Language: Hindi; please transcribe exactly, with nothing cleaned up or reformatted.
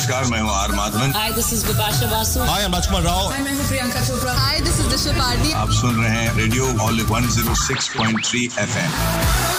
नमस्कार, मैं हूँ are Madhavan. Hi, this is Bipasha Basu. Hi, I'm Rajkumar Rao. Hi, मैं हूँ Priyanka Chopra. Hi, this is Disha Pardi. आप सुन रहे हैं radio all one zero six point three F M.